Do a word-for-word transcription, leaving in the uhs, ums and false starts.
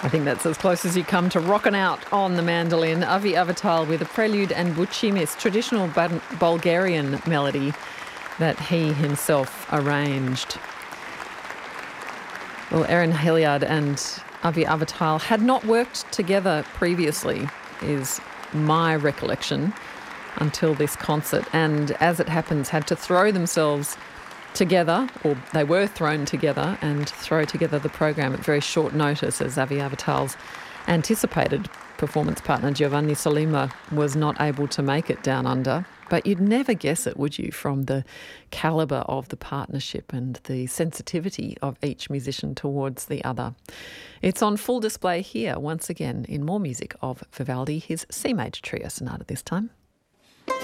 I think that's as close as you come to rocking out on the mandolin. Avi Avital with a prelude and Buchimis, traditional Bulgarian melody that he himself arranged. Well, Erin Hilliard and Avi Avital had not worked together previously, is my recollection, until this concert. And as it happens, had to throw themselves together, or they were thrown together, and throw together the program at very short notice, as Avi Avital's anticipated performance partner Giovanni Sollima was not able to make it down under. But you'd never guess it, would you, from the calibre of the partnership and the sensitivity of each musician towards the other. It's on full display here once again in more music of Vivaldi, his C major trio sonata this time.